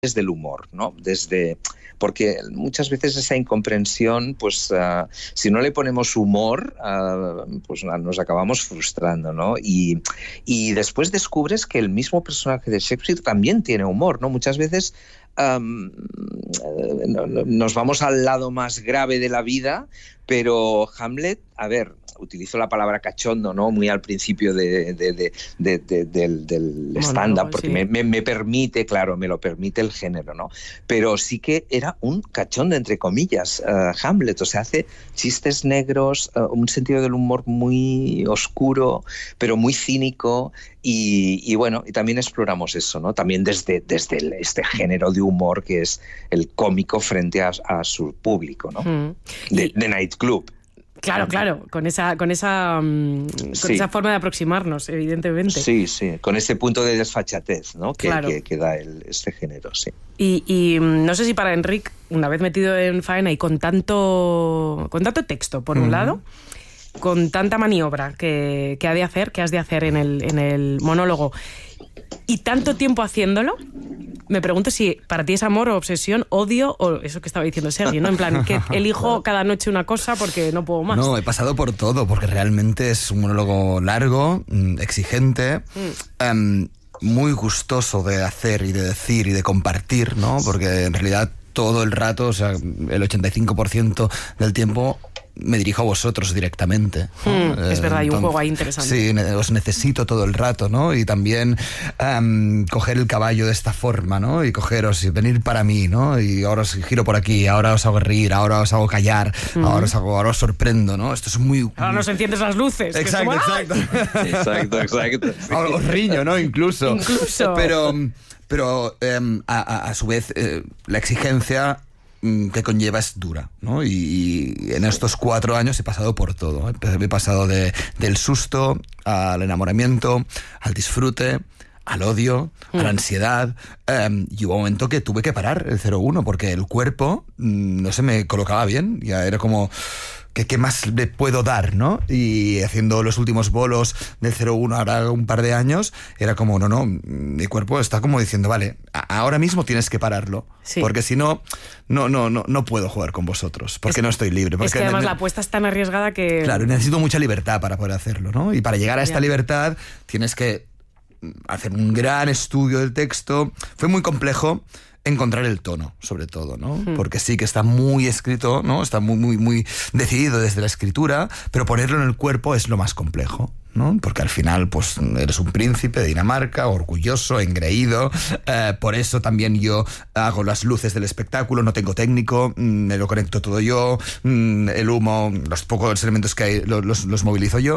desde el humor, ¿no? Porque muchas veces esa incomprensión, pues si no le ponemos humor, pues nos acabamos frustrando, ¿no? Y después descubres que el mismo personaje de Shakespeare también tiene humor, ¿no? Muchas veces nos vamos al lado más grave de la vida, pero Hamlet, a ver, utilizo la palabra cachondo, ¿no? Muy al principio del stand-up, porque sí. me permite, claro, me lo permite el género, ¿no? Pero sí que era un cachondo, entre comillas, Hamlet, o sea, hace chistes negros, un sentido del humor muy oscuro, pero muy cínico, y bueno, y también exploramos eso, ¿no? También desde este género de humor que es el cómico frente a su público, ¿no? De nightclub. Claro, con esa forma de aproximarnos, evidentemente. Sí, con ese punto de desfachatez, ¿no? Que da este género, sí. Y no sé si para Enric, una vez metido en faena y con tanto texto, por un lado, con tanta maniobra que has de hacer en el monólogo, y tanto tiempo haciéndolo, me pregunto si para ti es amor o obsesión, odio o eso que estaba diciendo Sergi, ¿no? En plan, que elijo cada noche una cosa porque no puedo más. No, he pasado por todo, porque realmente es un monólogo largo, exigente, muy gustoso de hacer y de decir y de compartir, ¿no? Porque en realidad todo el rato, o sea, el 85% del tiempo me dirijo a vosotros directamente. Es verdad, hay un juego ahí interesante. Sí, os necesito todo el rato, ¿no? Y también coger el caballo de esta forma, ¿no? Y cogeros y venir para mí, ¿no? Y ahora os giro por aquí, ahora os hago reír, ahora os hago callar, ahora os sorprendo, ¿no? Esto es muy... Ahora nos enciendes las luces. Exacto. Exacto. Ahora os riño, ¿no? Incluso. Pero a su vez la exigencia que conlleva es dura, ¿no? Y en estos 4 años he pasado por todo, ¿eh? He pasado del susto al enamoramiento, al disfrute, al odio, a la ansiedad, y hubo un momento que tuve que parar el 01 porque el cuerpo no se me colocaba bien, ya era como... ¿Qué más le puedo dar, no? Y haciendo los últimos bolos del 01 ahora un par de años, era como, no, mi cuerpo está como diciendo, vale, ahora mismo tienes que pararlo, porque si no puedo jugar con vosotros, porque no estoy libre. Porque es que además la apuesta es tan arriesgada que... Claro, necesito mucha libertad para poder hacerlo, ¿no? Y para llegar a esta libertad tienes que hacer un gran estudio del texto. Fue muy complejo encontrar el tono, sobre todo, ¿no? Porque sí que está muy escrito, ¿no? Está muy decidido desde la escritura, pero ponerlo en el cuerpo es lo más complejo, ¿no? Porque al final, pues, eres un príncipe de Dinamarca, orgulloso, engreído, por eso también yo hago las luces del espectáculo, no tengo técnico, me lo conecto todo yo, el humo, los pocos elementos que hay los movilizo yo.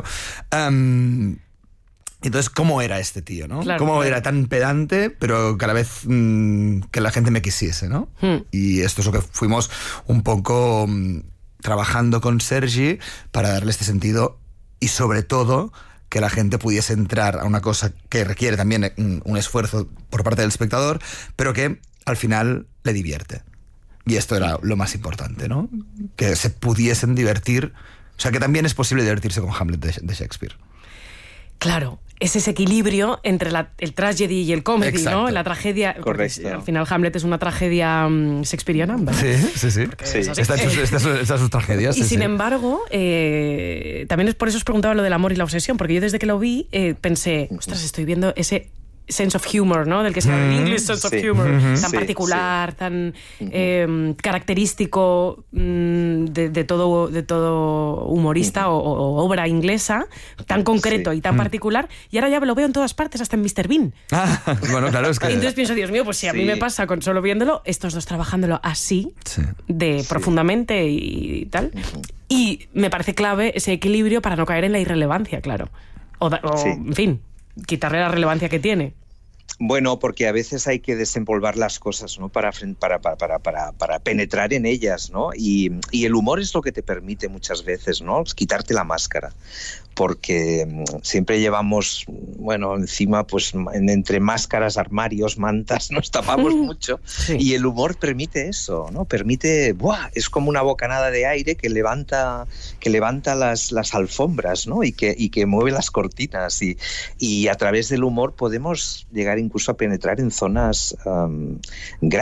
Entonces, ¿cómo era este tío, no? Claro, ¿Cómo era tan pedante, pero que a la vez que la gente me quisiese, ¿no? Y esto es lo que fuimos un poco trabajando con Sergi para darle este sentido y, sobre todo, que la gente pudiese entrar a una cosa que requiere también un esfuerzo por parte del espectador, pero que al final le divierte. Y esto era lo más importante, ¿no? Que se pudiesen divertir. O sea, que también es posible divertirse con Hamlet de Shakespeare. Claro, es ese equilibrio entre el tragedy y el comedy, exacto, ¿no? La tragedia. Correcto. Al final Hamlet es una tragedia shakespeariana, ¿verdad? Sí. Está en sus tragedias. Y sin embargo, también es por eso os preguntaba lo del amor y la obsesión, porque yo desde que lo vi pensé, ostras, estoy viendo ese sense of humor, ¿no? Del que se llama el English sense of humor, tan particular, tan característico de todo humorista o obra inglesa, tan concreto y tan particular, y ahora ya lo veo en todas partes, hasta en Mr. Bean. Bueno, claro, es que... Y entonces pienso, Dios mío, pues si a mí me pasa con solo viéndolo, estos dos trabajándolo así, profundamente y tal, y me parece clave ese equilibrio para no caer en la irrelevancia, claro. En fin, quitarle la relevancia que tiene. Bueno, porque a veces hay que desempolvar las cosas, ¿no? Para penetrar en ellas, ¿no? Y el humor es lo que te permite muchas veces, ¿no? Quitarte la máscara. Porque siempre llevamos, bueno, encima, pues entre máscaras, armarios, mantas, nos tapamos mucho. Y el humor permite eso, ¿no? Permite, es como una bocanada de aire que levanta las alfombras, ¿no? Y que mueve las cortinas. Y a través del humor podemos llegar incluso a penetrar en zonas